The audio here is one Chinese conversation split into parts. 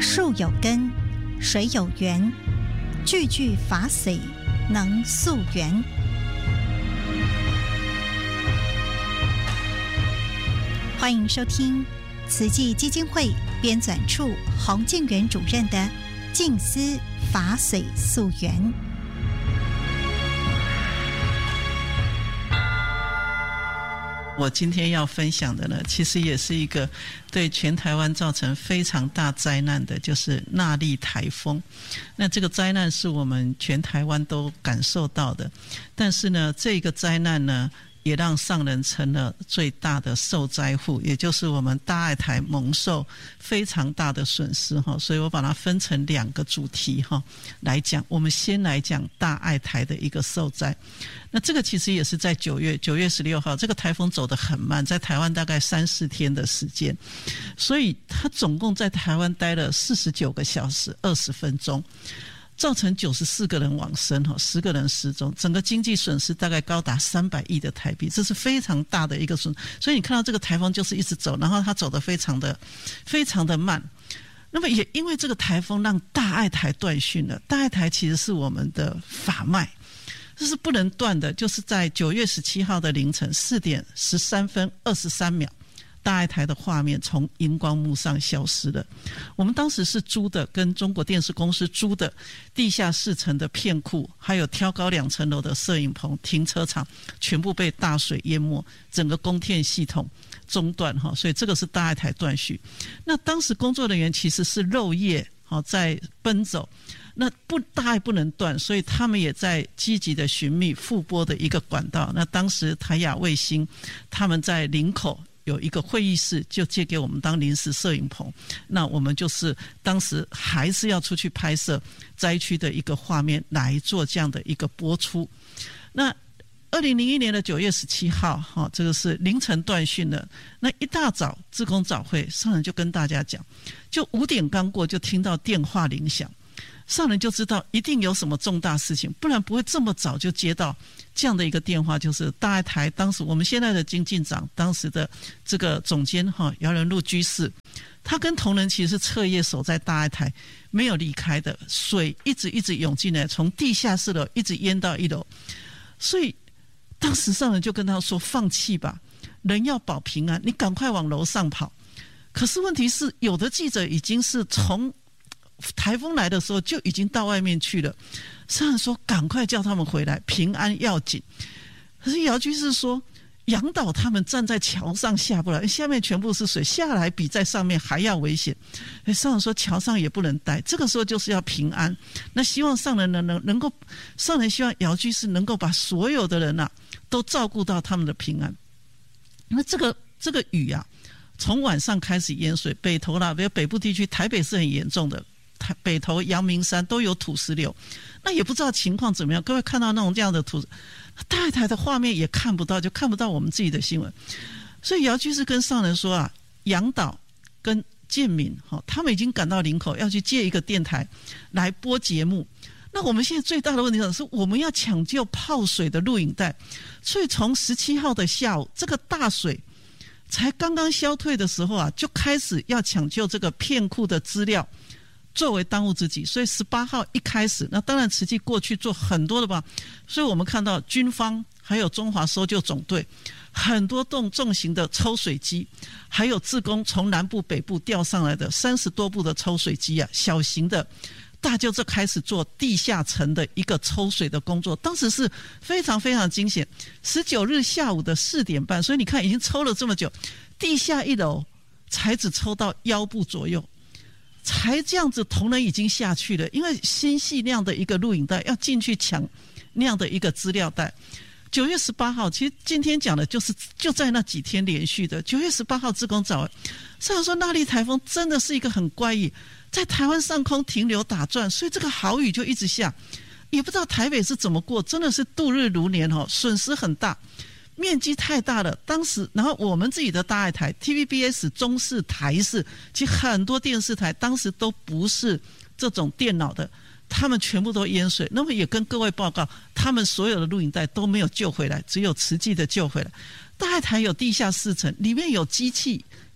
树有根，水有源，句句法髓能溯源。欢迎收听慈济基金会编纂处洪建元主任的《静思法髓溯源》。 我今天要分享的呢，其实也是一个对全台湾造成非常大灾难的，就是纳莉台风。那这个灾难是我们全台湾都感受到的，但是呢，这个灾难呢，也让上人成了最大的受灾户，也就是我们大爱台蒙受非常大的损失，所以我把它分成两个主题来讲。我们先来讲大爱台的一个受灾。那这个其实也是在9月16号，这个台风走得很慢，在台湾大概3-4天的时间，所以它总共在台湾待了49个小时20分钟，造成94个人往生，10个人失踪，整个经济损失大概高达300亿的台币，这是非常大的一个损失。所以你看到这个台风就是一直走，然后它走得非常的慢。那么也因为这个台风让大爱台断讯了，大爱台其实是我们的法脉，这是不能断的。就是在9月17号的凌晨4点13分23秒，大爱台的画面从荧光幕上消失了。我们当时是租的，跟中国电视公司租的地下4层的片库，还有挑高2层楼的摄影棚、停车场，全部被大水淹没，整个供电系统中断，所以这个是大爱台断续。那当时工作人员其实是漏夜在奔走，那大爱不能断，所以他们也在积极的寻觅复播的一个管道。那当时台亚卫星他们在林口有一个会议室，就借给我们当临时摄影棚。那我们就是当时还是要出去拍摄灾区的一个画面，来做这样的一个播出。那2001年的9月17号，这个是凌晨断讯了。那一大早志工早会，上人就跟大家讲，就5点刚过就听到电话铃响，上人就知道一定有什么重大事情，不然不会这么早就接到这样的一个电话。就是大爱台当时我们现在的经进长，当时的这个总监姚仁禄居士，他跟同仁其实是彻夜守在大爱台，没有离开的。水一直涌进来，从地下4楼一直淹到1楼，所以当时上人就跟他说，放弃吧，人要保平安，你赶快往楼上跑。可是问题是，有的记者已经是从台风来的时候就已经到外面去了，上人说赶快叫他们回来，平安要紧。可是姚居士说，杨导他们站在桥上下不来，下面全部是水，下来比在上面还要危险。上人说桥上也不能待，这个时候就是要平安。那希望上人能够，上人希望姚居士能够把所有的人都照顾到他们的平安。那这个雨从晚上开始淹水，北投比如北部地区，台北是很严重的，北投、阳明山都有土石流，那也不知道情况怎么样。各位看到那种这样的土，大爱台的画面也看不到，就看不到我们自己的新闻。所以姚居士跟上人说杨导跟建敏他们已经赶到林口，要去借一个电台来播节目。那我们现在最大的问题是，我们要抢救泡水的录影带，所以从17号的下午，这个大水才刚刚消退的时候就开始要抢救这个片库的资料，作为当务之急。所以18号一开始，那当然慈济过去做很多的吧，所以我们看到军方还有中华搜救总队很多栋重型的抽水机，还有志工从南部北部调上来的30多部的抽水机小型的，大就这开始做地下层的一个抽水的工作，当时是非常非常惊险。19日下午的4点半，所以你看已经抽了这么久，地下1楼才只抽到腰部左右，才这样子，同仁已经下去了。因为新系那样的一个录影带要进去抢那样的一个资料带。9月18号，其实今天讲的就在那几天连续的。9月18号志工早会，上人说纳莉台风真的是一个很怪异，在台湾上空停留打转，所以这个好雨就一直下，也不知道台北是怎么过，真的是度日如年损失很大，面积太大了。当时然后我们自己的大爱台 TVBS 中视台视，其实很多电视台当时都不是这种电脑的，他们全部都淹水。那么也跟各位报告，他们所有的录影带都没有救回来，只有慈济的救回来。大爱台有地下4层，里面有机器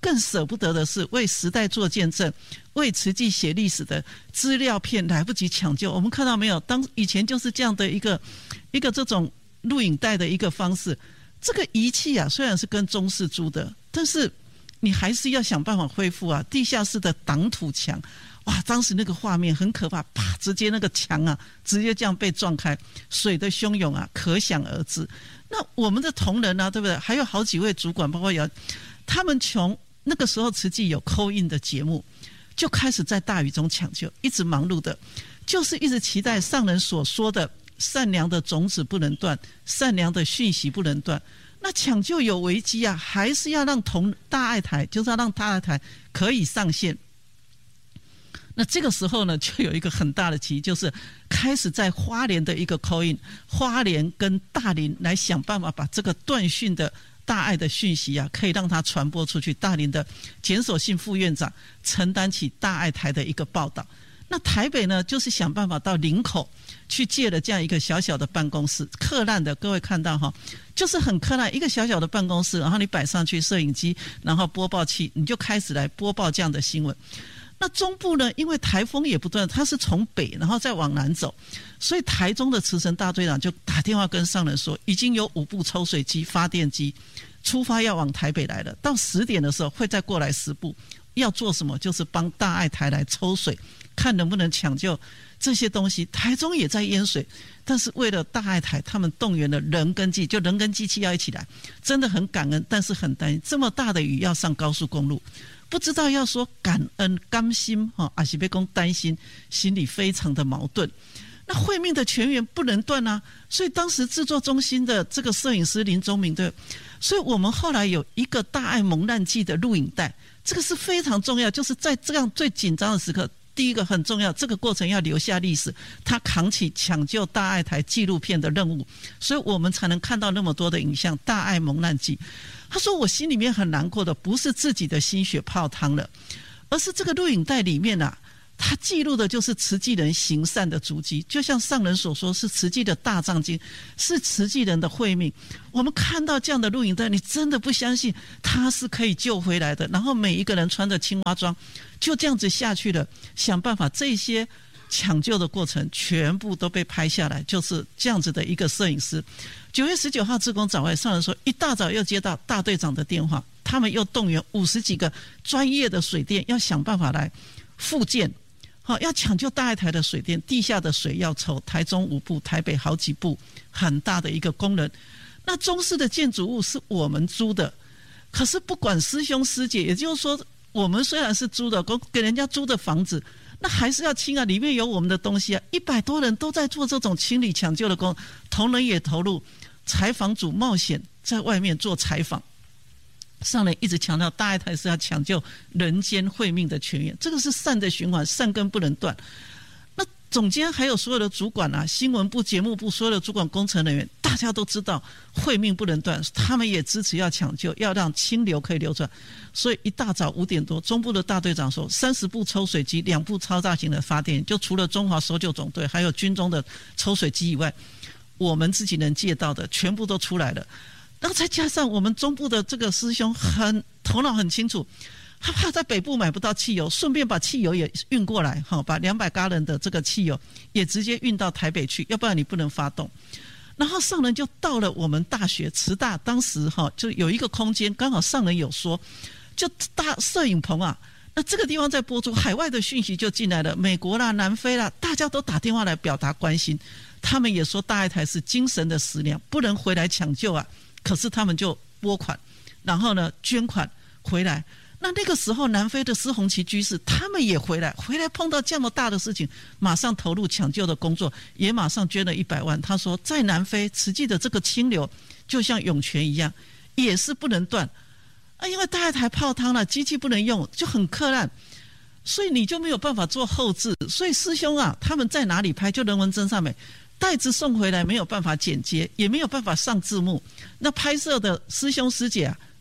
更舍不得的是为时代做见证，为慈济写历史的资料片来不及抢救。我们看到没有，当以前就是这样的一个这种录影带的一个方式。这个仪器啊，虽然是跟中视租的，但是你还是要想办法恢复啊。地下室的挡土墙，哇，当时那个画面很可怕，啪，直接那个墙啊，直接这样被撞开，水的汹涌啊，可想而知。那我们的同仁啊，对不对？还有好几位主管，包括他们从那个时候慈济有 call in 的节目，就开始在大雨中抢救，一直忙碌的，就是一直期待上人所说的善良的种子不能断，善良的讯息不能断。那抢救有危机啊，还是要让大爱台，就是要让大爱台可以上线。那这个时候呢，就有一个很大的奇迹，就是开始在花莲的一个 call in， 花莲跟大林来想办法把这个断讯的大爱的讯息啊，可以让它传播出去。大林的简守信副院长承担起大爱台的一个报道。那台北呢，就是想办法到林口去借了这样一个小小的办公室，客烂的，各位看到哈，就是很客烂，一个小小的办公室，然后你摆上去摄影机，然后播报器，你就开始来播报这样的新闻。那中部呢，因为台风也不断，它是从北然后再往南走，所以台中的慈诚大队长就打电话跟上人说，已经有5部抽水机发电机出发要往台北来了，到10点的时候会再过来10部，要做什么？就是帮大爱台来抽水，看能不能抢救这些东西。台中也在淹水，但是为了大爱台，他们动员了人跟机，就人跟机器要一起来，真的很感恩，但是很担心这么大的雨要上高速公路，不知道要说感恩甘心还是被公担心，心里非常的矛盾。那慧命的全员不能断啊，所以当时制作中心的这个摄影师林宗明，对，所以我们后来有一个大爱蒙难记的录影带，这个是非常重要，就是在这样最紧张的时刻，第一个很重要，这个过程要留下历史，他扛起抢救大爱台纪录片的任务，所以我们才能看到那么多的影像。大爱蒙难记，他说我心里面很难过的不是自己的心血泡汤了，而是这个录影带里面啊，他记录的就是慈济人行善的足迹，就像上人所说，是慈济的大藏经，是慈济人的慧命。我们看到这样的录影带，你真的不相信他是可以救回来的，然后每一个人穿着青蛙装就这样子下去了，想办法这些抢救的过程全部都被拍下来，就是这样子的一个摄影师。9月19号志工早会，上人说一大早又接到大队长的电话，他们又动员50几个专业的水电，要想办法来复建，要抢救大爱台的水电，地下的水要抽，台中5部，台北好几部，很大的一个功能。那中式的建筑物是我们租的，可是不管师兄师姐，也就是说我们虽然是租的，给人家租的房子，那还是要清啊，里面有我们的东西啊。100多人都在做这种清理抢救的工，同仁也投入，采访组冒险在外面做采访。上人一直强调大爱台是要抢救人间慧命的泉源，这个是善的循环，善根不能断。那总监还有所有的主管啊，新闻部、节目部所有的主管、工程人员，大家都知道慧命不能断，他们也支持要抢救，要让清流可以流转。所以一大早5点多，中部的大队长说30部抽水机，2部超大型的发电，就除了中华搜救总队还有军中的抽水机以外，我们自己能借到的全部都出来了。然后再加上我们中部的这个师兄头脑很清楚，他怕在北部买不到汽油，顺便把汽油也运过来，把200加仑的这个汽油也直接运到台北去，要不然你不能发动。然后上人就到了我们大学慈大，当时就有一个空间，刚好上人有说，就大摄影棚啊，那这个地方在播出，海外的讯息就进来了，美国啦、南非啦，大家都打电话来表达关心。他们也说大爱台是精神的食粮，不能回来抢救啊。可是他们就拨款，然后呢捐款回来。那个时候南非的施洪奇居士他们也回来碰到这么大的事情，马上投入抢救的工作，也马上捐了100万。他说在南非慈济的这个清流就像涌泉一样，也是不能断啊，因为大爱台泡汤了，机器不能用，就很克难，所以你就没有办法做后置。所以师兄啊，他们在哪里拍，就人文真善美，袋子送回来没有办法剪接，也没有办法上字幕，那拍摄的师兄师姐啊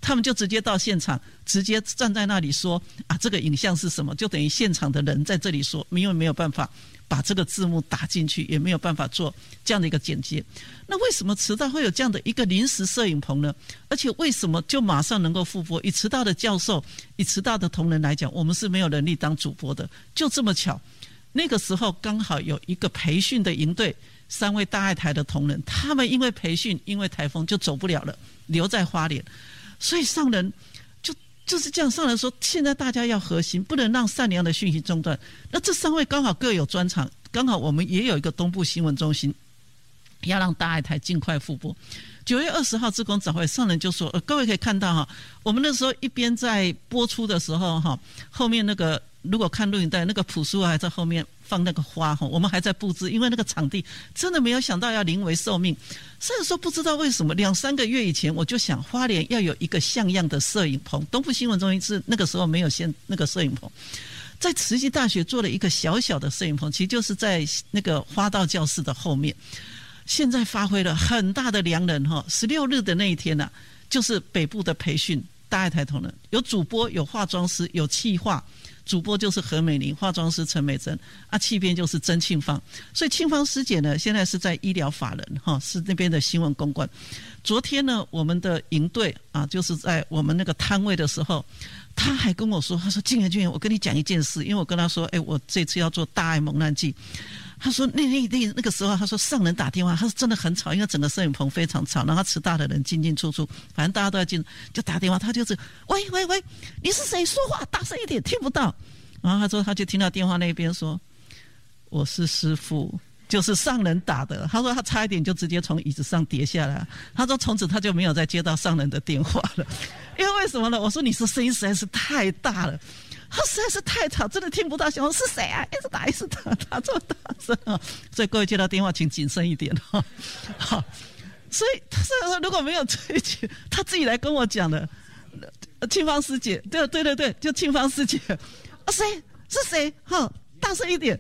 他们就直接到现场，直接站在那里说啊，这个影像是什么，就等于现场的人在这里说，因为没有办法把这个字幕打进去，也没有办法做这样的一个剪接。那为什么慈大会有这样的一个临时摄影棚呢？而且为什么就马上能够复播？以慈大的教授，以慈大的同仁来讲，我们是没有能力当主播的，就这么巧，那个时候刚好有一个培训的营队，3位大爱台的同仁，他们因为培训，因为台风就走不了了，留在花莲，所以上人就是这样，上人说现在大家要核心，不能让善良的讯息中断。那这3位刚好各有专长，刚好我们也有一个东部新闻中心，要让大爱台尽快复播。9月20号志工早会，上人就说，各位可以看到哈，我们那时候一边在播出的时候哈，后面那个如果看录影带，那个朴树还在后面放那个花哈，我们还在布置，因为那个场地真的没有想到要临危受命。所以说不知道为什么2-3个月以前我就想花莲要有一个像样的摄影棚，东部新闻中心是那个时候没有先那个摄影棚，在慈济大学做了一个小小的摄影棚，其实就是在那个花道教室的后面。现在发挥了很大的良人哈，16日的那一天就是北部的培训，大爱台同仁有主播，有化妆师，有企划。主播就是何美玲，化妆师陈美珍，企编就是曾庆芳。所以庆芳师姐呢，现在是在医疗法人是那边的新闻公关。昨天呢，我们的营队就是在我们那个摊位的时候，他还跟我说，他说静妍，我跟你讲一件事，因为我跟他说，我这次要做大爱蒙难记。他说那个时候，他说上人打电话，他说真的很吵，因为整个摄影棚非常吵，然后慈大的人进进出出，反正大家都在进，就打电话，他就是喂，你是谁？说话大声一点，听不到。然后他说他就听到电话那边说，我是师父，就是上人打的。他说他差一点就直接从椅子上跌下来。他说从此他就没有再接到上人的电话了，因为什么呢？我说你是声音实在是太大了。他实在是太吵，真的听不到。想说是谁啊？一直打这么大声啊！所以各位接到电话请谨慎一点哈。好，所以他说如果没有这一句，他自己来跟我讲的。庆芳师姐，对，就庆芳师姐。谁是谁？大声一点。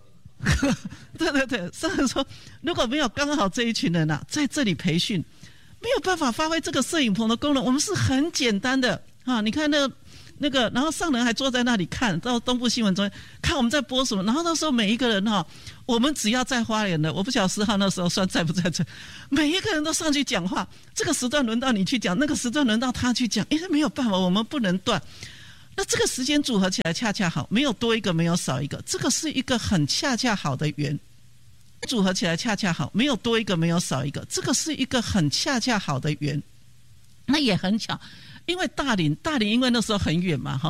对，上人说如果没有刚好这一群人在这里培训，没有办法发挥这个摄影棚的功能。我们是很简单的你看那个，然后上人还坐在那里看到东部新闻中看我们在播什么，然后那时候每一个人我们只要在花莲的，我不晓得4号那时候算在不在这，每一个人都上去讲话，这个时段轮到你去讲，那个时段轮到他去讲，因为没有办法，我们不能断。那这个时间组合起来恰恰好，没有多一个，没有少一个，这个是一个很恰恰好的缘。组合起来恰恰好，没有多一个，没有少一个，这个是一个很恰恰好的缘。那也很巧。因为大林因为那时候很远嘛